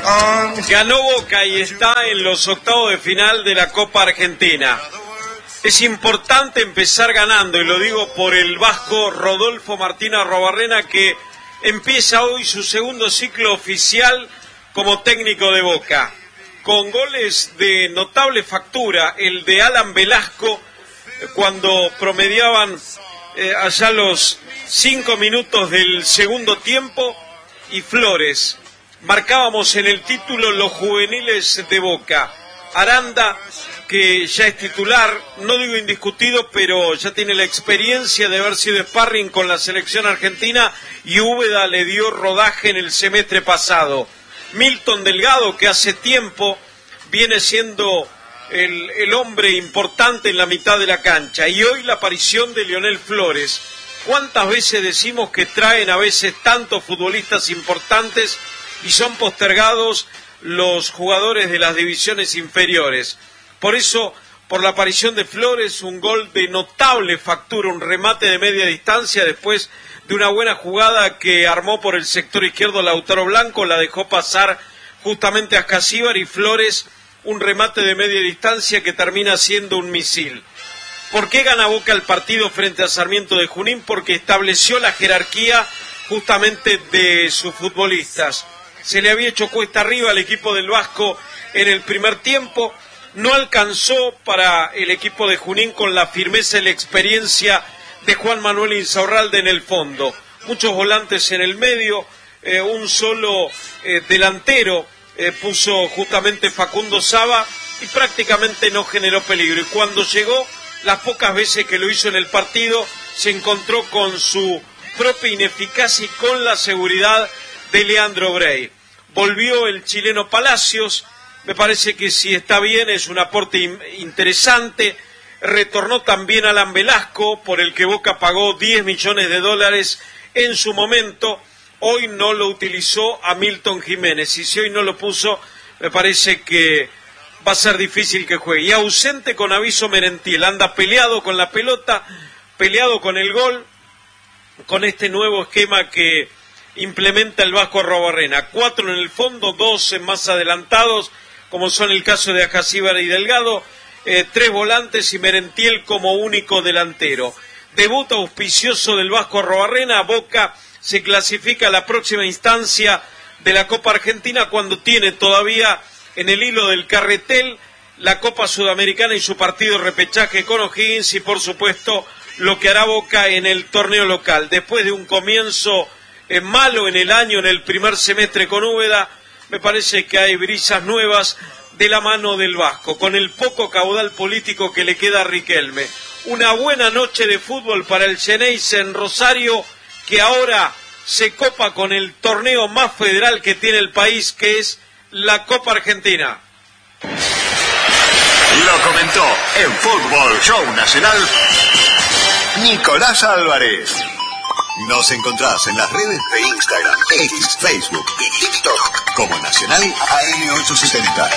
Ganó Boca y está en los octavos de final de la Copa Argentina. Es importante empezar ganando, y lo digo por el vasco Rodolfo Martín Arrobarrena, que empieza hoy su segundo ciclo oficial como técnico de Boca, con goles de notable factura. El de Alan Velasco, cuando promediaban allá los 5 minutos del segundo tiempo, y Flores. Marcábamos en el título los juveniles de Boca. Aranda, que ya es titular, no digo indiscutido, pero ya tiene la experiencia de haber sido sparring con la selección argentina, y Úbeda le dio rodaje en el semestre pasado. Milton Delgado, que hace tiempo viene siendo el hombre importante en la mitad de la cancha, y hoy la aparición de Lionel Flores. ¿Cuántas veces decimos que traen a veces tantos futbolistas importantes y son postergados los jugadores de las divisiones inferiores? Por eso, por la aparición de Flores, un gol de notable factura, un remate de media distancia después de una buena jugada que armó por el sector izquierdo Lautaro Blanco, la dejó pasar justamente a Ascasíbar, y Flores un remate de media distancia que termina siendo un misil. ¿Por qué gana Boca el partido frente a Sarmiento de Junín? Porque estableció la jerarquía justamente de sus futbolistas. Se le había hecho cuesta arriba al equipo del Vasco en el primer tiempo, no alcanzó para el equipo de Junín con la firmeza y la experiencia de Juan Manuel Insaurralde en el fondo. Muchos volantes en el medio, un solo delantero puso justamente Facundo Saba, y prácticamente no generó peligro. Y cuando llegó, las pocas veces que lo hizo en el partido, se encontró con su propia ineficacia y con la seguridad de Leandro Brey. Volvió el chileno Palacios, me parece que si está bien es un aporte interesante. Retornó también Alan Velasco, por el que Boca pagó $10 millones en su momento. Hoy no lo utilizó a Milton Jiménez, y si hoy no lo puso, me parece que va a ser difícil que juegue. Y ausente con aviso Merentiel, anda peleado con la pelota, peleado con el gol, con este nuevo esquema que implementa el vasco Arrobarrena. 4 en el fondo, 2 más adelantados, como son el caso de Ascasíbar y Delgado, 3 volantes y Merentiel como único delantero. Debut auspicioso del vasco Arrobarrena. Boca se clasifica a la próxima instancia de la Copa Argentina, cuando tiene todavía en el hilo del carretel la Copa Sudamericana y su partido repechaje con O'Higgins, y por supuesto lo que hará Boca en el torneo local. Después de un comienzo malo en el año, en el primer semestre con Úbeda, me parece que hay brisas nuevas de la mano del Vasco, con el poco caudal político que le queda a Riquelme. Una buena noche de fútbol para el Xeneize en Rosario, que ahora se copa con el torneo más federal que tiene el país, que es la Copa Argentina. Lo comentó en Fútbol Show Nacional Nicolás Álvarez. Nos encontrás en las redes de Instagram, X, Facebook y TikTok como Nacional AM870.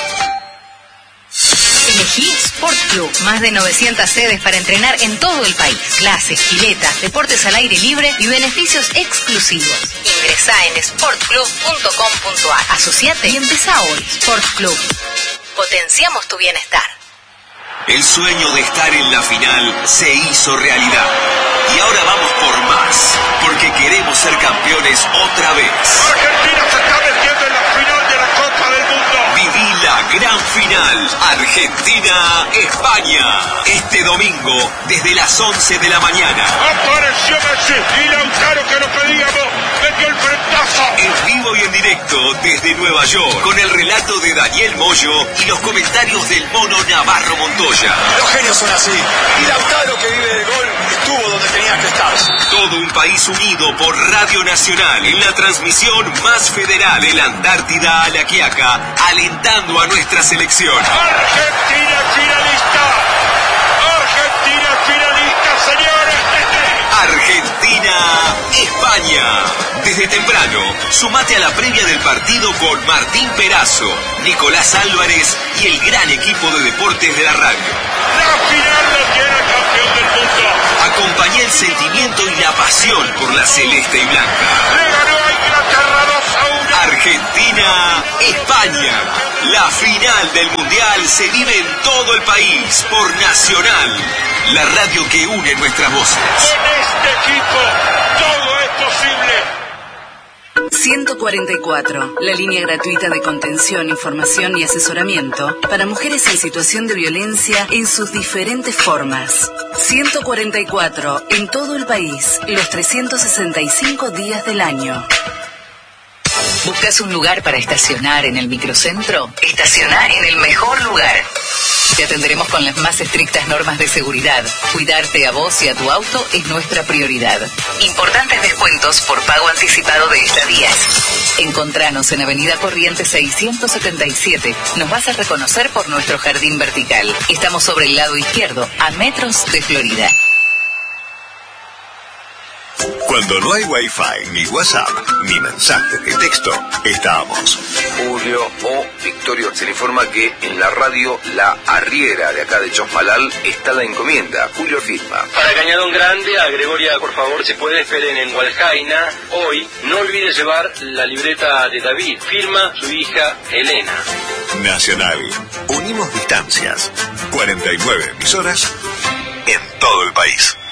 Elegí Sport Club, más de 900 sedes para entrenar en todo el país. Clases, piletas, deportes al aire libre y beneficios exclusivos. Ingresá en sportclub.com.ar. Asociate y empezá hoy. Sport Club. Potenciamos tu bienestar. El sueño de estar en la final se hizo realidad. Y ahora vamos por más, porque queremos ser campeones otra vez. Argentina se está metiendo en la final de la Copa del Mundo. Viví la gran final Argentina-España. Este domingo, desde las 11 de la mañana. Apareció Messi y Lautaro, que lo pedíamos, metió el frentazo. En vivo y en directo desde Nueva York, con el relato de Daniel Moyo y los comentarios del mono Navarro Montoya. Los genios son así. Y Lautaro, que vive de gol, estuvo donde tenía que estar. Todo un país unido por Radio Nacional en la transmisión más federal de la Antártida a la Quiaca, alentando a nuestra selección. Argentina finalista. Argentina finalista, señores. Argentina-España. Desde temprano, sumate a la previa del partido con Martín Perazo, Nicolás Álvarez y el gran equipo de deportes de la radio. La final lo tiene el campeón del mundo. Acompañá el sentimiento y la pasión por la celeste y blanca. Le ganó a Inglaterra 2-1. Argentina-España. La final del Mundial se vive en todo el país por Nacional, la radio que une nuestras voces. Con este equipo todo es posible. 144, la línea gratuita de contención, información y asesoramiento para mujeres en situación de violencia en sus diferentes formas. 144, en todo el país, los 365 días del año. ¿Buscas un lugar para estacionar en el microcentro? Estacioná en el mejor lugar. Te atenderemos con las más estrictas normas de seguridad. Cuidarte a vos y a tu auto es nuestra prioridad. Importantes descuentos por pago anticipado de estadías. Encontranos en Avenida Corrientes 677. Nos vas a reconocer por nuestro jardín vertical. Estamos sobre el lado izquierdo, a metros de Florida. Cuando no hay Wi-Fi, ni WhatsApp, ni mensajes de texto, estamos. Julio o Victorio se le informa que en la radio La Arriera de acá de Chosmalal está la encomienda. Julio firma. Para Cañadón Grande, a Gregoria, por favor, se puede esperen en Hualjaina. Hoy, no olvide llevar la libreta de David. Firma su hija Elena. Nacional. Unimos distancias. 49 emisoras en todo el país.